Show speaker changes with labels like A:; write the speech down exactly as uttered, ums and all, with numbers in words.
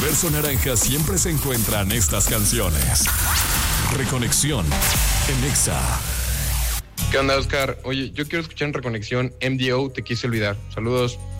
A: universo naranja siempre se encuentran estas canciones. Reconexión en Exa.
B: ¿Qué onda, Oscar? Oye, yo quiero escuchar en Reconexión M D O, Te Quise Olvidar. Saludos.